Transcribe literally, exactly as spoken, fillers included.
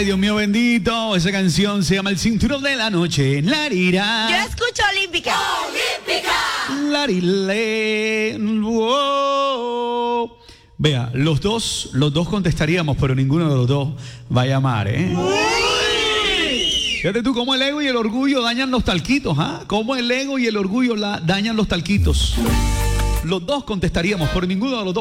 Ay, Dios mío bendito. Esa canción se llama El Cinturón de la Noche. Larira. Yo escucho Olímpica. Olímpica. Larile. Wow. Vea, los dos, los dos contestaríamos, pero ninguno de los dos va a llamar, ¿eh? Fíjate tú cómo el ego y el orgullo dañan los talquitos, ¿ah? Cómo el ego y el orgullo la, dañan los talquitos. Los dos contestaríamos, pero ninguno de los dos